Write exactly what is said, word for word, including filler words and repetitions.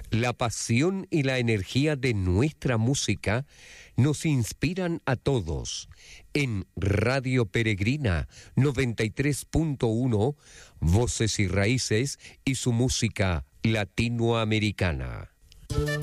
La pasión y la energía de nuestra música nos inspiran a todos. En Radio Peregrina noventa y tres punto uno, Voces y Raíces y su música latinoamericana.